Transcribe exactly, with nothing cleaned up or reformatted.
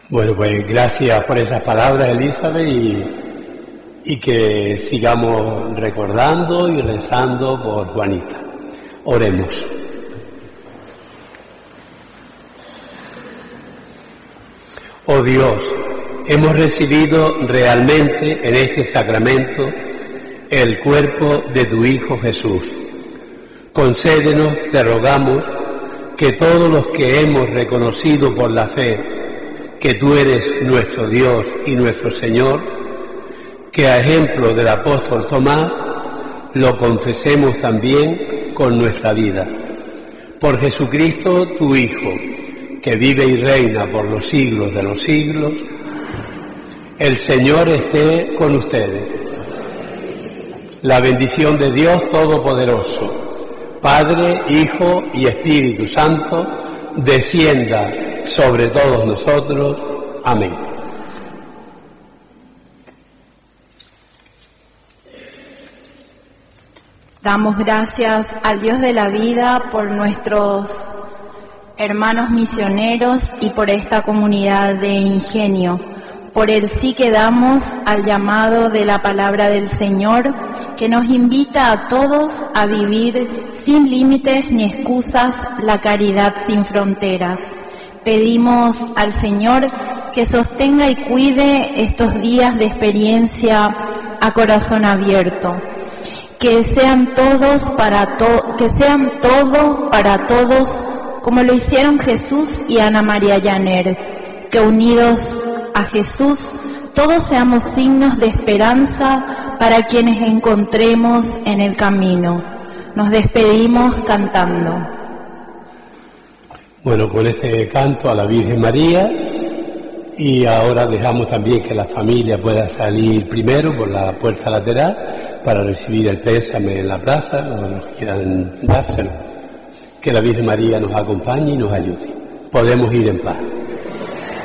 Bueno, pues gracias por esas palabras, Elizabeth, y, y que sigamos recordando y rezando por Juanita. Oremos. Oh Dios, hemos recibido realmente en este sacramento el cuerpo de tu Hijo Jesús. Concédenos, te rogamos, que todos los que hemos reconocido por la fe que tú eres nuestro Dios y nuestro Señor, que a ejemplo del apóstol Tomás lo confesemos también con nuestra vida. Por Jesucristo, tu Hijo, que vive y reina por los siglos de los siglos, el Señor esté con ustedes. La bendición de Dios Todopoderoso, Padre, Hijo y Espíritu Santo, descienda sobre todos nosotros. Amén. Damos gracias al Dios de la vida por nuestros hermanos misioneros y por esta comunidad de Ingenio. Por el sí que damos al llamado de la palabra del Señor, que nos invita a todos a vivir sin límites ni excusas la caridad sin fronteras. Pedimos al Señor que sostenga y cuide estos días de experiencia a corazón abierto. Que sean todos para to- que sean todo para todos, como lo hicieron Jesús y Ana María Llaner. Que unidos a Jesús todos seamos signos de esperanza para quienes encontremos en el camino. Nos despedimos cantando. Bueno, con este canto a la Virgen María, y ahora dejamos también que la familia pueda salir primero por la puerta lateral para recibir el pésame en la plaza, los que quieran dárselo. Que la Virgen María nos acompañe y nos ayude. Podemos ir en paz.